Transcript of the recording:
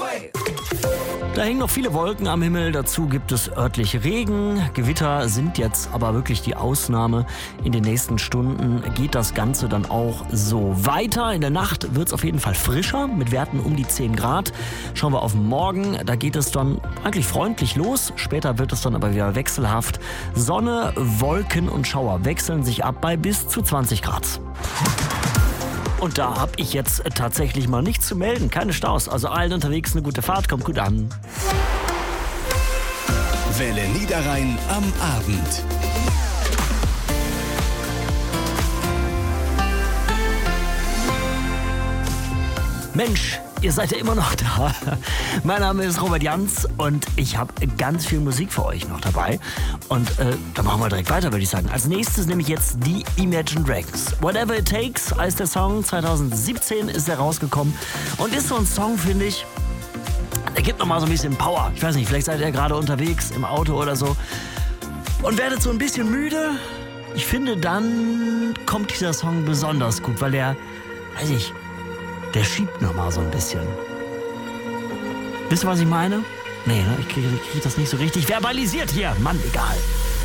Da hängen noch viele Wolken am Himmel, dazu gibt es örtlich Regen. Gewitter sind jetzt aber wirklich die Ausnahme. In den nächsten Stunden geht das Ganze dann auch so weiter. In der Nacht wird es auf jeden Fall frischer, mit Werten um die 10 Grad. Schauen wir auf morgen, da geht es dann eigentlich freundlich los. Später wird es dann aber wieder wechselhaft. Sonne, Wolken und Schauer wechseln sich ab bei bis zu 20 Grad. Und da habe ich jetzt tatsächlich mal nichts zu melden, keine Staus. Also allen unterwegs eine gute Fahrt, kommt gut an. Welle Niederrhein am Abend. Mensch, ihr seid ja immer noch da. Mein Name ist Robert Janz und ich habe ganz viel Musik für euch noch dabei. Und da machen wir direkt weiter, würde ich sagen. Als nächstes nehme ich jetzt die Imagine Dragons. Whatever It Takes heißt der Song. 2017 ist er rausgekommen und ist so ein Song, finde ich, der gibt nochmal so ein bisschen Power. Ich weiß nicht, vielleicht seid ihr gerade unterwegs im Auto oder so und werdet so ein bisschen müde. Ich finde, dann kommt dieser Song besonders gut, weil der, weiß ich, der schiebt nochmal so ein bisschen. Wisst ihr, was ich meine? Nee, ne? Ich krieg das nicht so richtig verbalisiert hier. Mann, egal.